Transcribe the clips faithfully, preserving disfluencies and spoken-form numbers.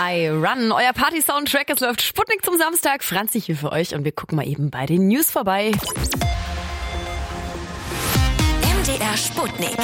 I Run, euer Party-Soundtrack. Es läuft Sputnik zum Samstag. Franzi hier für euch und wir gucken mal eben bei den News vorbei. M D R Sputnik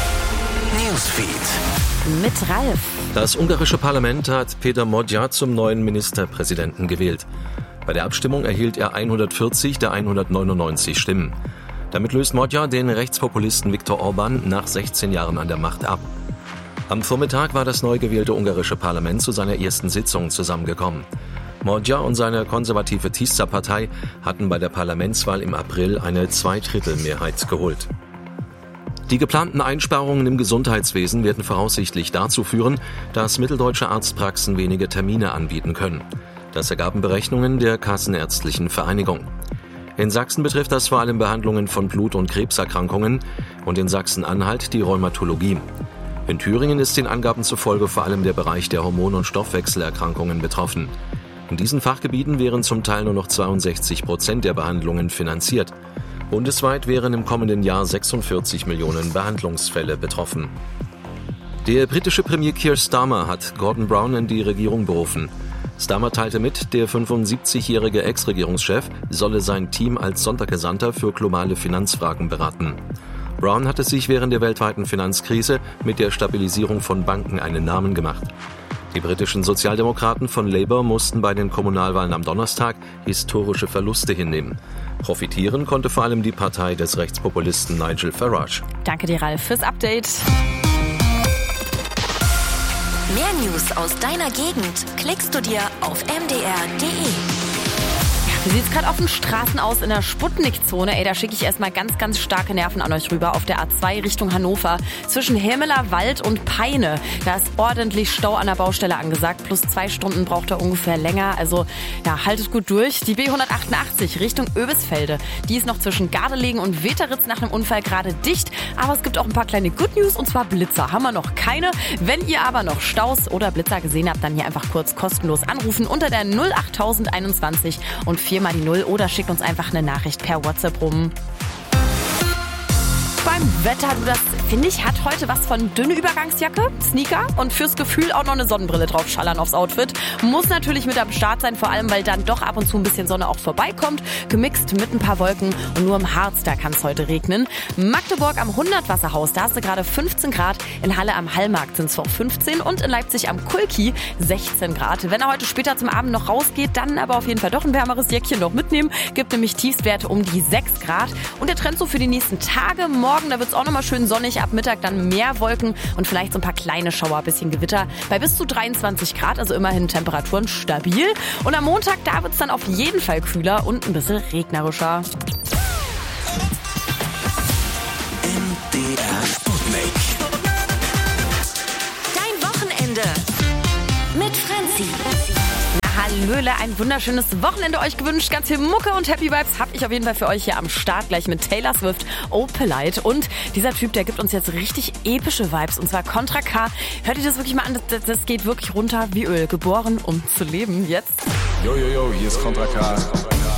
Newsfeed mit Ralf. Das ungarische Parlament hat Péter Magyar zum neuen Ministerpräsidenten gewählt. Bei der Abstimmung erhielt er hundertvierzig der hundertneunundneunzig Stimmen. Damit löst Magyar den Rechtspopulisten Viktor Orbán nach sechzehn Jahren an der Macht ab. Am Vormittag war das neu gewählte ungarische Parlament zu seiner ersten Sitzung zusammengekommen. Magyar und seine konservative Tisza-Partei hatten bei der Parlamentswahl im April eine Zweidrittelmehrheit geholt. Die geplanten Einsparungen im Gesundheitswesen werden voraussichtlich dazu führen, dass mitteldeutsche Arztpraxen wenige Termine anbieten können. Das ergaben Berechnungen der Kassenärztlichen Vereinigung. In Sachsen betrifft das vor allem Behandlungen von Blut- und Krebserkrankungen und in Sachsen-Anhalt die Rheumatologie. In Thüringen ist den Angaben zufolge vor allem der Bereich der Hormon- und Stoffwechselerkrankungen betroffen. In diesen Fachgebieten wären zum Teil nur noch zweiundsechzig Prozent der Behandlungen finanziert. Bundesweit wären im kommenden Jahr sechsundvierzig Millionen Behandlungsfälle betroffen. Der britische Premier Keir Starmer hat Gordon Brown in die Regierung berufen. Starmer teilte mit, der fünfundsiebzigjährige Ex-Regierungschef solle sein Team als Sondergesandter für globale Finanzfragen beraten. Brown hatte sich während der weltweiten Finanzkrise mit der Stabilisierung von Banken einen Namen gemacht. Die britischen Sozialdemokraten von Labour mussten bei den Kommunalwahlen am Donnerstag historische Verluste hinnehmen. Profitieren konnte vor allem die Partei des Rechtspopulisten Nigel Farage. Danke dir, Ralf, fürs Update. Mehr News aus deiner Gegend klickst du dir auf m d r punkt d e. Wie sieht's gerade auf den Straßen aus in der Sputnik-Zone? Ey, da schicke ich erstmal ganz, ganz starke Nerven an euch rüber auf der A zwei Richtung Hannover. Zwischen Hemmeler Wald und Peine. Da ist ordentlich Stau an der Baustelle angesagt. Plus zwei Stunden braucht er ungefähr länger. Also, ja, haltet gut durch. Die B hundertachtundachtzig Richtung Oebisfelde. Die ist noch zwischen Gardelegen und Weteritz nach einem Unfall gerade dicht. Aber es gibt auch ein paar kleine Good News, und zwar Blitzer. Haben wir noch keine. Wenn ihr aber noch Staus oder Blitzer gesehen habt, dann hier einfach kurz kostenlos anrufen unter der null acht einundzwanzig und vier mal die Null oder schickt uns einfach eine Nachricht per WhatsApp rum. Beim Wetter, du, das finde ich, hat heute was von dünne Übergangsjacke, Sneaker und fürs Gefühl auch noch eine Sonnenbrille draufschallern aufs Outfit. Muss natürlich mit am Start sein, vor allem, weil dann doch ab und zu ein bisschen Sonne auch vorbeikommt. Gemixt mit ein paar Wolken und nur im Harz, da kann es heute regnen. Magdeburg am Hundertwasserhaus, da hast du gerade fünfzehn Grad. In Halle am Hallmarkt sind es auch fünfzehn und in Leipzig am Kulki sechzehn Grad. Wenn er heute später zum Abend noch rausgeht, dann aber auf jeden Fall doch ein wärmeres Jäckchen noch mitnehmen. Gibt nämlich Tiefstwerte um die sechs Grad. Und der Trend so für die nächsten Tage, morgen, da wird es auch nochmal schön sonnig, ab Mittag dann mehr Wolken und vielleicht so ein paar kleine Schauer, bisschen Gewitter bei bis zu dreiundzwanzig Grad, also immerhin Temperaturen stabil. Und am Montag, da wird es dann auf jeden Fall kühler und ein bisschen regnerischer. M D R Sputnik. Dein Wochenende mit Franzi. Hallöle, ein wunderschönes Wochenende euch gewünscht. Ganz viel Mucke und Happy Vibes habe ich auf jeden Fall für euch hier am Start, gleich mit Taylor Swift, Oh Polite. Und dieser Typ, der gibt uns jetzt richtig epische Vibes, und zwar Contra K. Hört ihr das wirklich mal an? Das, das geht wirklich runter wie Öl. Geboren, um zu leben. Jetzt. Yo, yo, yo, hier ist Contra K.